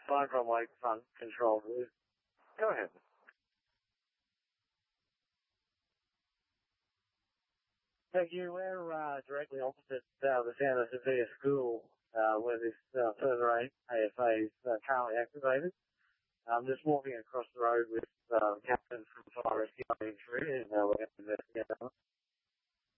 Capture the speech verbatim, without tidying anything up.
Phone from Lakefront Control Booth. Go ahead. Thank you. We're uh, directly opposite uh, the Santa Sophia School, uh, where this uh, further A F A is uh, currently activated. I'm just walking across the road with uh, the captain from Fire Rescue and uh, we're going to investigate.